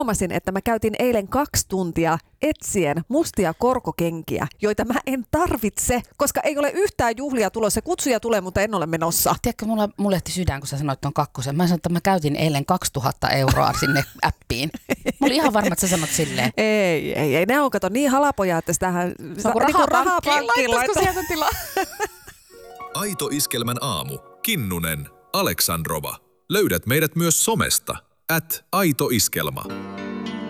Huomasin, että mä käytin eilen 2 tuntia etsien mustia korkokenkiä, joita mä en tarvitse, koska ei ole yhtään juhlia tulossa. Kutsuja tulee, mutta en ole menossa. Tiedätkö, mulla ehti sydän, kun sä sanoit tuon 2. Mä sanoin, että mä käytin eilen 2000 euroa sinne appiin. Mä olin ihan varma, että sä sanot silleen. Ei. Ne on kato niin halapoja, että sitähän rahapankkiin laittaa sieltä tilaa. Aito Iskelmän aamu. Kinnunen, Aleksandrova. Löydät meidät myös somesta. @aitoiskelma.